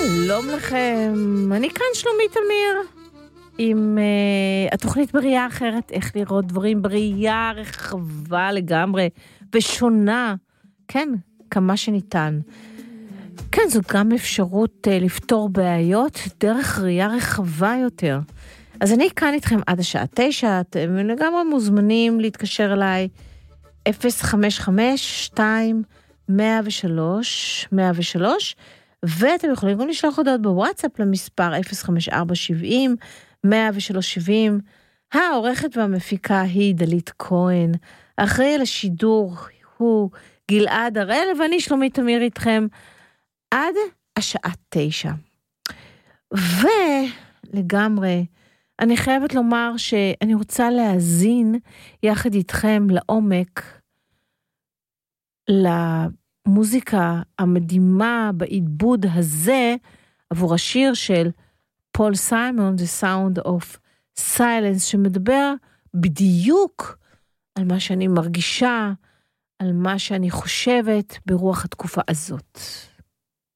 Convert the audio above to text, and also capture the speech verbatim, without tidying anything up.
שלום לכם, אני כאן שלומית אמיר, עם uh, התוכנית בראייה אחרת, איך לראות דברים בראייה רחבה לגמרי, ושונה, כן, כמה שניתן. כן, זו גם אפשרות uh, לפתור בעיות דרך ראייה רחבה יותר. אז אני כאן איתכם עד השעה תשע, אתם לגמרי מוזמנים להתקשר אליי, אפס חמש חמש שתיים מאה ושלוש מאה ושלוש, ואתם יכולים גם לשלוח הודעות בוואטסאפ למספר אפס חמש ארבע שבעים מאה ושלוש שבעים. העורכת והמפיקה היא דלית כהן, אחראי על השידור הוא גלעד הראל, ואני שלומית אמיר איתכם עד השעה תשע. ולגמרי, אני חייבת לומר שאני רוצה להאזין יחד איתכם לעומק למוזיקה המדהימה בעיבוד הזה עבור השיר של פול סיימון, The Sound of Silence, שמדבר בדיוק על מה שאני מרגישה, על מה שאני חושבת ברוח התקופה הזאת.